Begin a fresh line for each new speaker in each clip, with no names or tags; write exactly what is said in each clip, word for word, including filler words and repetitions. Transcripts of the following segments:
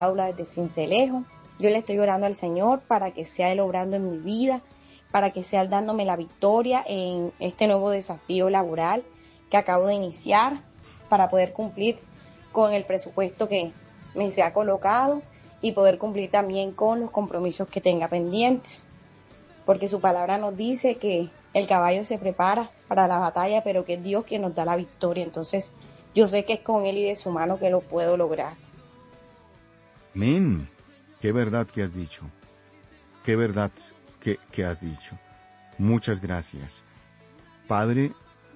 Paula desde Sincelejo. Yo le estoy orando al Señor para que sea Él obrando en mi vida, para que sea Él dándome la victoria en este nuevo desafío laboral que acabo de iniciar, para poder cumplir con el presupuesto que me se ha colocado y poder cumplir también con los compromisos que tenga pendientes. Porque su palabra nos dice que el caballo se prepara para la batalla, pero que es Dios quien nos da la victoria. Entonces, yo sé que es con Él y de su mano que lo puedo lograr.
Amén. Qué verdad que has dicho. Qué verdad que, que has dicho. Muchas gracias. Padre,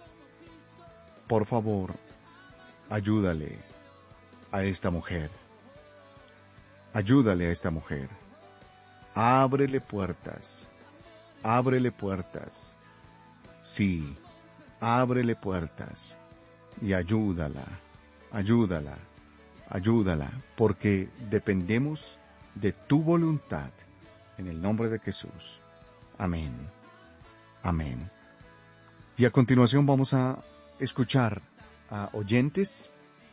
por favor, ayúdale a esta mujer. Ayúdale a esta mujer. Ábrele puertas. Ábrele puertas. Sí, ábrele puertas. Y ayúdala. Ayúdala. Ayúdala. Porque dependemos de tu voluntad. En el nombre de Jesús. Amén. Amén. Y a continuación vamos a escuchar a oyentes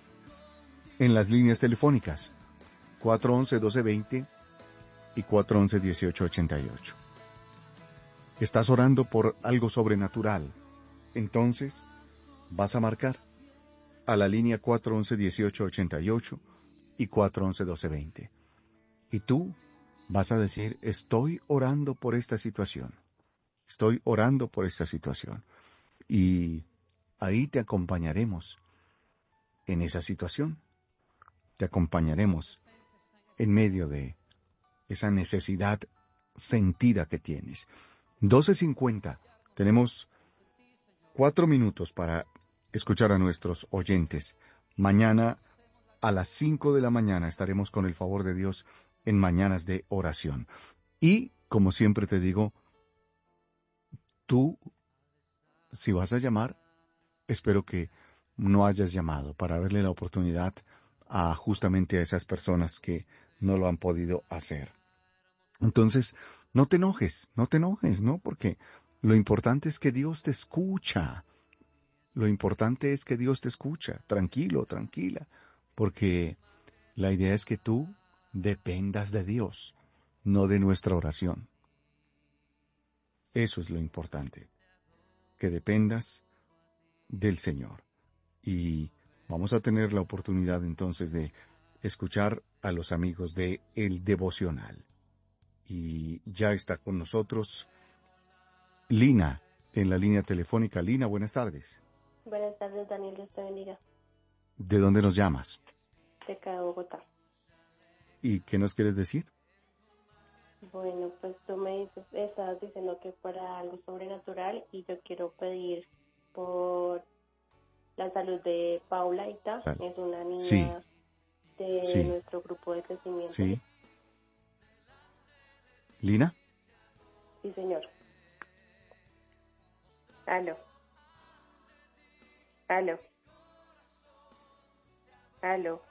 en las líneas telefónicas cuatro once, doce veinte y cuatro once, dieciocho ochenta y ocho. Estás orando por algo sobrenatural, entonces vas a marcar a la línea cuatro once, dieciocho ochenta y ocho y cuatro once, doce veinte. Y tú vas a decir, estoy orando por esta situación. Estoy orando por esta situación. Y ahí te acompañaremos en esa situación. Te acompañaremos en medio de esa necesidad sentida que tienes. doce cincuenta. Tenemos cuatro minutos para escuchar a nuestros oyentes. Mañana a las cinco de la mañana estaremos con el favor de Dios en Mañanas de Oración. Y, como siempre te digo, tú, si vas a llamar, espero que no hayas llamado para darle la oportunidad a justamente a esas personas que no lo han podido hacer. Entonces, no te enojes, no te enojes, ¿no? Porque lo importante es que Dios te escucha. Lo importante es que Dios te escucha. Tranquilo, tranquila. Porque la idea es que tú dependas de Dios, no de nuestra oración. Eso es lo importante. Que dependas del Señor. Y vamos a tener la oportunidad entonces de escuchar a los amigos de El Devocional. Y ya está con nosotros Lina en la línea telefónica. Lina, buenas tardes.
Buenas tardes, Daniel, Dios te bendiga.
¿De dónde nos llamas?
De acá de Bogotá.
¿Y qué nos quieres decir?
Bueno, pues tú me dices, estabas diciendo que fuera algo sobrenatural y yo quiero pedir por la salud de Paulaita,
Vale.
es una niña
Sí.
de
Sí.
nuestro grupo de crecimiento.
Sí. ¿Lina?
Sí, señor. Aló. Aló. Aló.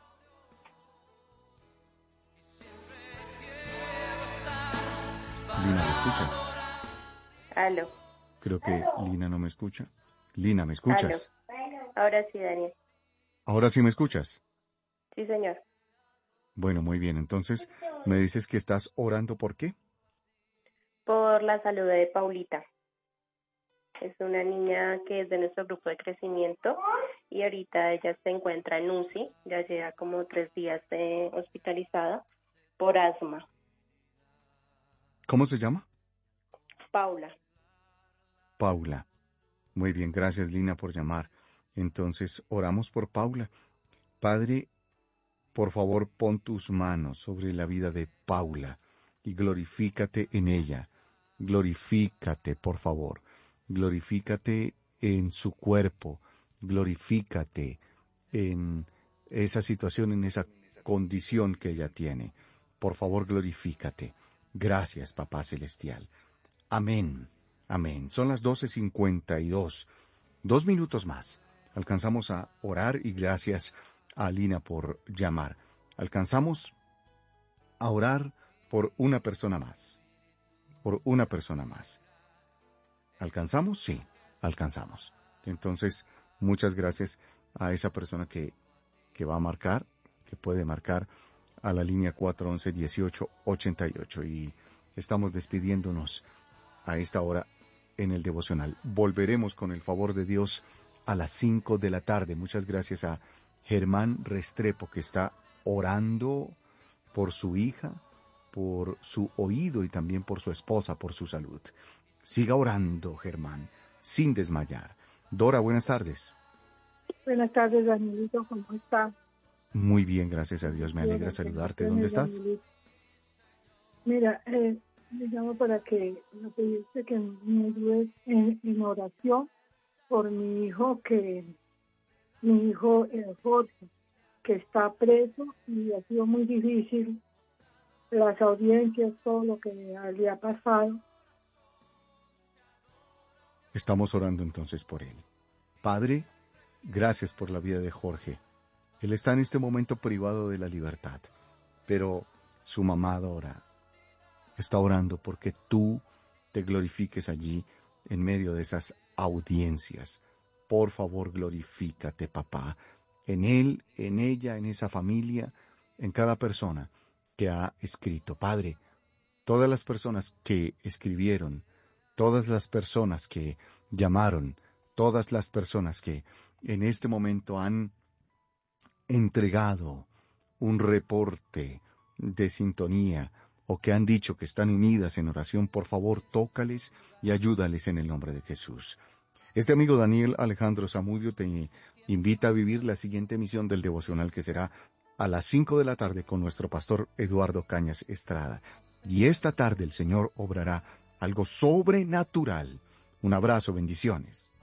Lina, ¿me escuchas?
Aló.
Creo que Lina no me escucha. Lina, ¿me escuchas?
Aló. Ahora sí, Daniel.
¿Ahora sí me escuchas?
Sí, señor.
Bueno, muy bien. Entonces, me dices que estás orando ¿por qué?
Por la salud de Paulita. Es una niña que es de nuestro grupo de crecimiento y ahorita ella se encuentra en U C I, ya lleva como tres días eh, hospitalizada por asma.
¿Cómo se llama?
Paula.
Paula. Muy bien, gracias Lina por llamar. Entonces, oramos por Paula. Padre, por favor, pon tus manos sobre la vida de Paula y glorifícate en ella. Glorifícate, por favor. Glorifícate en su cuerpo. Glorifícate en esa situación, en esa condición que ella tiene. Por favor, glorifícate. Gracias, Papá Celestial. Amén. Amén. Son las doce cincuenta y dos. Dos minutos más. Alcanzamos a orar y gracias a Lina por llamar. Alcanzamos a orar por una persona más. Por una persona más. ¿Alcanzamos? Sí, alcanzamos. Entonces, muchas gracias a esa persona que, que va a marcar, que puede marcar a la línea cuatro once, dieciocho ochenta y ocho. Y estamos despidiéndonos a esta hora en el devocional. Volveremos con el favor de Dios a las cinco de la tarde. Muchas gracias a Germán Restrepo, que está orando por su hija, por su oído y también por su esposa, por su salud. Siga orando, Germán, sin desmayar. Dora, buenas tardes.
Buenas tardes, Danielito, ¿cómo está?
Muy bien, gracias a Dios, me alegra saludarte. ¿Dónde estás?
Mira, eh, me llamo para que me pediste que me ayudes en, en oración por mi hijo, que mi hijo eh, Jorge, que está preso y ha sido muy difícil las audiencias, todo lo que le ha pasado.
Estamos orando entonces por él. Padre, gracias por la vida de Jorge. Él está en este momento privado de la libertad, pero su mamá Dora está orando porque tú te glorifiques allí en medio de esas audiencias. Por favor, glorifícate, papá, en él, en ella, en esa familia, en cada persona que ha escrito. Padre, todas las personas que escribieron, todas las personas que llamaron, todas las personas que en este momento han entregado un reporte de sintonía o que han dicho que están unidas en oración, por favor, tócales y ayúdales en el nombre de Jesús. Este amigo Daniel Alejandro Zamudio te invita a vivir la siguiente emisión del devocional, que será a las cinco de la tarde con nuestro pastor Eduardo Cañas Estrada. Y esta tarde el Señor obrará algo sobrenatural. Un abrazo, bendiciones.